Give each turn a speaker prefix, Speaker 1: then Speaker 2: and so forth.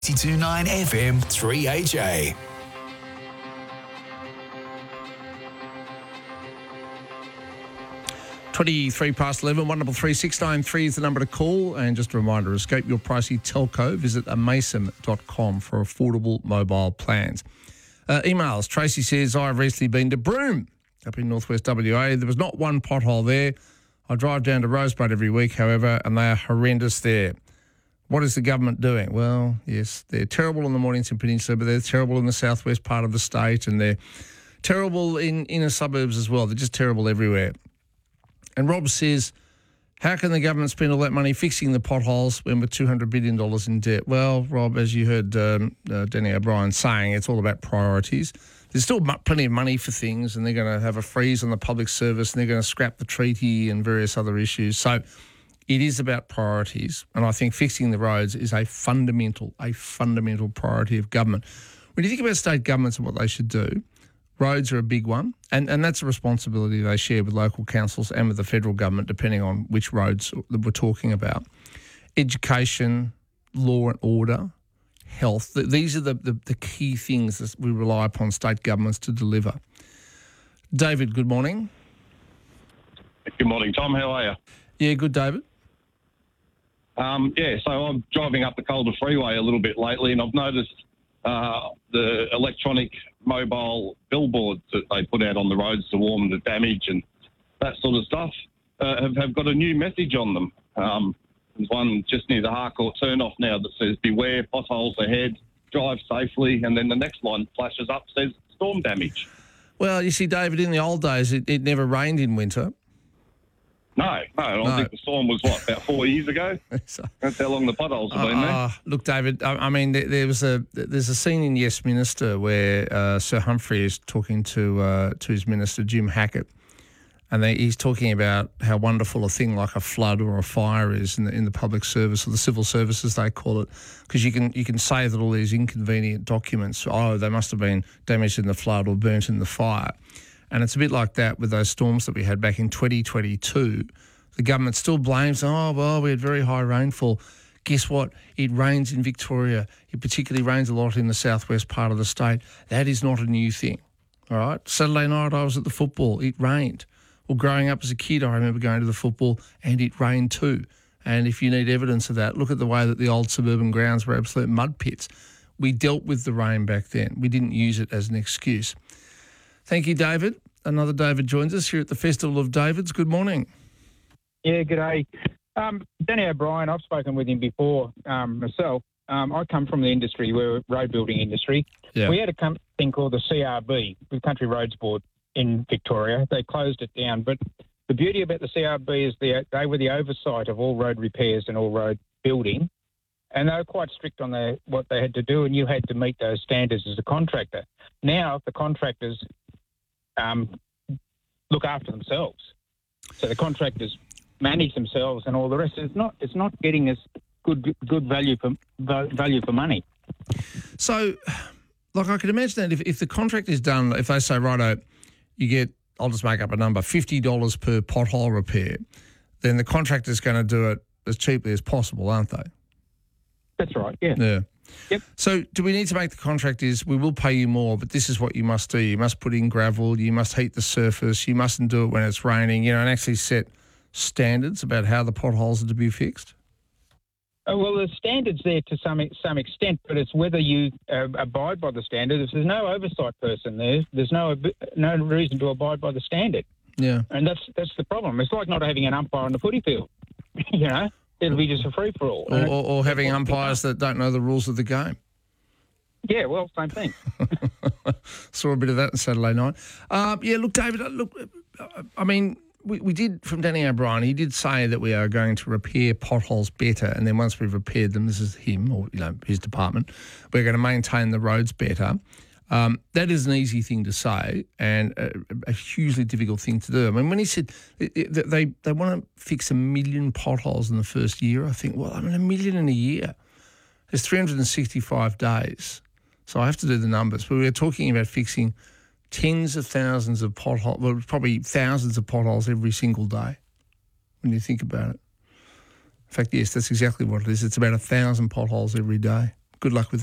Speaker 1: 92.9 FM 3HA.
Speaker 2: 23 past 11, 133693 is the number to call. And just a reminder, escape your pricey telco. Visit amason.com for affordable mobile plans. Emails. Tracy says, I've recently been to Broome up in northwest WA. There was not one pothole there. I drive down to Rosebud every week, however, and they are horrendous there. What is the government doing? Well, yes, they're terrible in the Mornington Peninsula, but they're terrible in the southwest part of the state, and they're terrible in inner suburbs as well. They're just terrible everywhere. And Rob says, how can the government spend all that money fixing the potholes when we're $200 billion in debt? Well, Rob, as you heard Danny O'Brien saying, it's all about priorities. There's still plenty of money for things, and they're going to have a freeze on the public service, and they're going to scrap the treaty and various other issues. So it is about priorities, and I think fixing the roads is a fundamental priority of government. When you think about state governments and what they should do, roads are a big one, and that's a responsibility they share with local councils and with the federal government, depending on which roads that we're talking about. Education, law and order, health, these are the key things that we rely upon state governments to deliver. David, good morning.
Speaker 3: Good morning, Tom. How are you?
Speaker 2: Yeah, good, David.
Speaker 3: So I'm driving up the Calder Freeway a little bit lately, and I've noticed the electronic mobile billboards that they put out on the roads to warn the damage and that sort of stuff have got a new message on them. There's one just near the Harcourt turnoff now that says, beware, potholes ahead, drive safely, and then the next line flashes up, says storm damage.
Speaker 2: Well, you see, David, in the old days, it never rained in winter.
Speaker 3: No. I think the storm was, about 4 years ago? That's how long the potholes have been there.
Speaker 2: Look, David, I mean, there's a scene in Yes Minister where Sir Humphrey is talking to his minister, Jim Hackett, and he's talking about how wonderful a thing like a flood or a fire is in the public service, or the civil services they call it, because you can say that all these inconvenient documents, they must have been damaged in the flood or burnt in the fire. And it's a bit like that with those storms that we had back in 2022. The government still blames, we had very high rainfall. Guess what? It rains in Victoria. It particularly rains a lot in the southwest part of the state. That is not a new thing, all right? Saturday night I was at the football. It rained. Well, growing up as a kid, I remember going to the football and it rained too. And if you need evidence of that, look at the way that the old suburban grounds were absolute mud pits. We dealt with the rain back then. We didn't use it as an excuse. Thank you, David. Another David joins us here at the Festival of Davids. Good morning.
Speaker 4: Yeah, g'day. Danny O'Brien, I've spoken with him before myself. I come from the industry, we're a road building industry.
Speaker 2: Yeah.
Speaker 4: We had a thing called the CRB, the Country Roads Board in Victoria. They closed it down. But the beauty about the CRB is they were the oversight of all road repairs and all road building. And they were quite strict on what they had to do, and you had to meet those standards as a contractor. Now the contractors look after themselves. So the contractors manage themselves and all the rest. It's not getting us good value for money.
Speaker 2: So, I could imagine that if the contract is done, if they say, righto, you get, I'll just make up a number, $50 per pothole repair, then the contractor's going to do it as cheaply as possible, aren't they?
Speaker 4: That's right, yeah.
Speaker 2: Yeah.
Speaker 4: Yep.
Speaker 2: So do we need to make the contract is we will pay you more, but this is what you must do. You must put in gravel, you must heat the surface, you mustn't do it when it's raining, and actually set standards about how the potholes are to be fixed?
Speaker 4: Well, the standard's there to some extent, but it's whether you abide by the standard. If there's no oversight person there's no reason to abide by the standard.
Speaker 2: Yeah.
Speaker 4: And that's the problem. It's like not having an umpire on the footy field, It'll be just a free-for-all.
Speaker 2: Or having umpires that don't know the rules of the game.
Speaker 4: Yeah, well, same thing.
Speaker 2: Saw a bit of that on Saturday night. Look, David, I mean, we did, from Danny O'Brien, he did say that we are going to repair potholes better, and then once we've repaired them, this is him, or his department, we're going to maintain the roads better. That is an easy thing to say and a hugely difficult thing to do. I mean, when he said they want to fix 1 million potholes in the first year, I think, 1 million in a year. There's 365 days. So I have to do the numbers. But we're talking about fixing tens of thousands of potholes, probably thousands of potholes every single day when you think about it. In fact, yes, that's exactly what it is. It's about 1,000 potholes every day. Good luck with